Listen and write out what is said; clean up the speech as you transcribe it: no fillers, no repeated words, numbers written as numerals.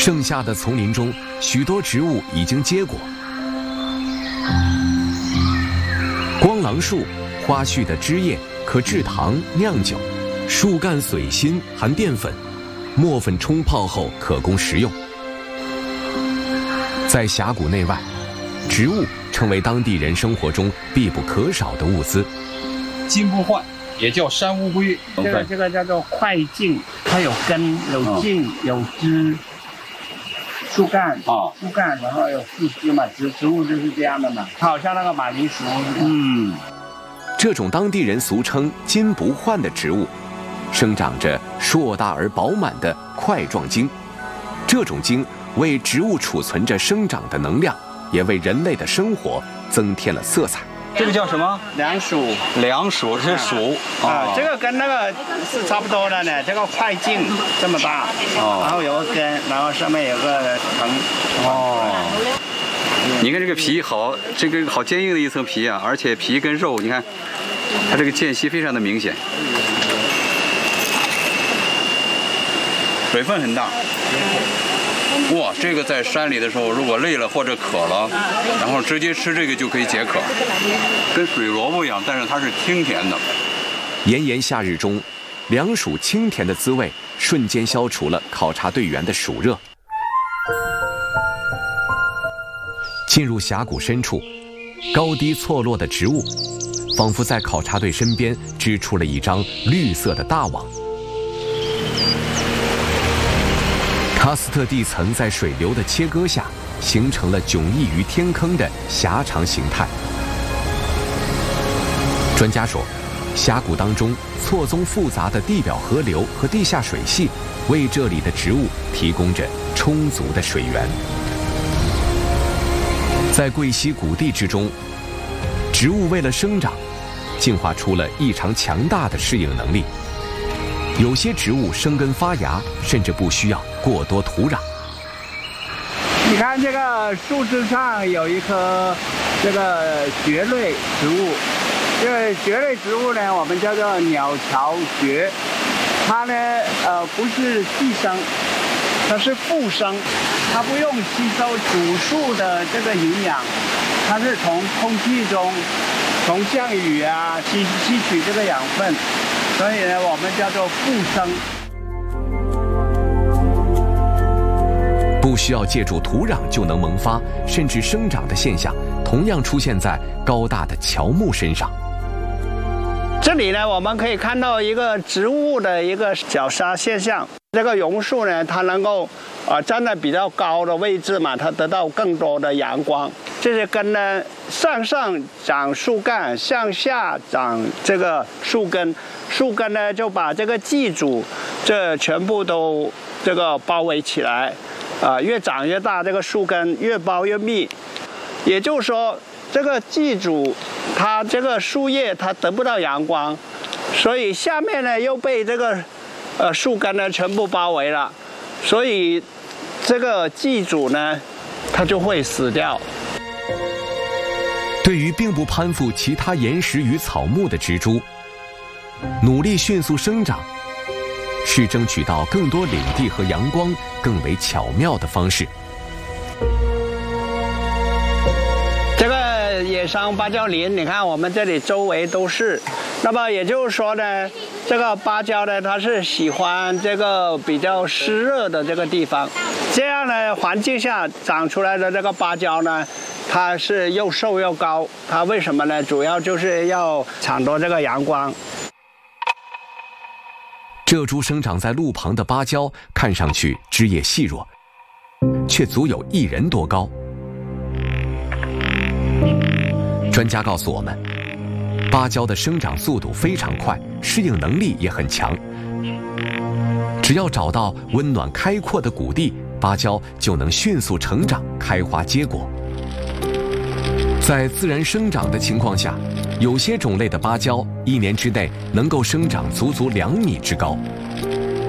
盛夏的丛林中，许多植物已经结果。光狼树花絮的枝叶可制糖酿酒，树干髓心含淀粉，磨粉冲泡后可供食用。在峡谷内外，植物成为当地人生活中必不可少的物资。 金不换也叫山乌龟， 这个叫做块茎，它有根、有茎、有枝。树干啊，树干，然后有树枝嘛，植物就是这样的嘛，它好像那个马铃薯。 这种当地人俗称金不换的植物，生长着硕大而饱满的块状茎。这种茎为植物储存着生长的能量，也为人类的生活增添了色彩。 这个叫什么？ 凉薯。 凉薯是薯啊，这个跟那个是差不多的呢。这个块茎这么大，然后有个根，然后上面有个藤。 你看这个皮好，这个好坚硬的一层皮啊，而且皮跟肉，你看它这个间隙非常的明显，水分很大。哇，这个在山里的时候，如果累了或者渴了，然后直接吃这个就可以解渴，跟水萝卜一样，但是它是清甜的。 炎炎夏日中，凉薯清甜的滋味瞬间消除了考察队员的暑热。进入峡谷深处，高低错落的植物，仿佛在考察队身边织出了一张绿色的大网。喀斯特地层在水流的切割下，形成了迥异于天坑的狭长形态。专家说，峡谷当中错综复杂的地表河流和地下水系，为这里的植物提供着充足的水源。在贵溪谷地之中，植物为了生长，进化出了异常强大的适应能力。有些植物生根发芽，甚至不需要过多土壤。 你看这个树枝上有一棵这个蕨类植物，这个蕨类植物呢，我们叫做鸟巢蕨。它呢，不是寄生，它是附生，它不用吸收主树的这个营养，它是从空气中，从降雨啊吸取这个养分。所以呢，我们叫做附生。 不需要借助土壤就能萌发甚至生长的现象，同样出现在高大的乔木身上。 这里呢，我们可以看到一个植物的一个绞杀现象。这个榕树呢，它能够站在比较高的位置嘛，它得到更多的阳光。这些根呢，向上长树干，向下长这个树根。树根呢，就把这个寄主这全部都这个包围起来，越长越大，这个树根越包越密。也就是说，这个寄主它这个树叶它得不到阳光，所以下面呢又被这个树根呢全部包围了，所以这个寄主呢它就会死掉。 对于并不攀附其他岩石与草木的植株，努力迅速生长，是争取到更多领地和阳光更为巧妙的方式。 这个野生芭蕉林，你看我们这里周围都是，那么也就是说呢，这个芭蕉呢，它是喜欢这个比较湿热的这个地方，这样呢环境下长出来的这个芭蕉呢，它是又瘦又高，它为什么呢？主要就是要抢夺这个阳光。 这株生长在路旁的芭蕉看上去枝叶细弱，却足有1人多高。专家告诉我们，芭蕉的生长速度非常快，适应能力也很强。只要找到温暖开阔的谷地，芭蕉就能迅速成长、开花结果。在自然生长的情况下，有些种类的芭蕉1年之内能够生长足足2米之高，